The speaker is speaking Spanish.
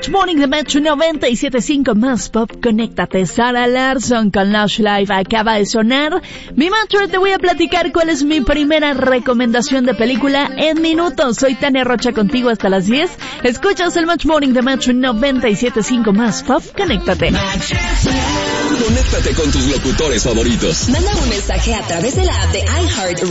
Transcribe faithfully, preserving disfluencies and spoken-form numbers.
Match Morning de Metro noventa y siete punto cinco más pop. Conéctate. Sarah Larson con Lush Life acaba de sonar. Mi Metro, te voy a platicar cuál es mi primera recomendación de película en minutos. Soy Tania Rocha contigo hasta las diez. Escuchas el Match Morning de Metro noventa y siete punto cinco más pop. Conéctate. Conéctate con tus locutores favoritos. Manda un mensaje a través de la app de iHeart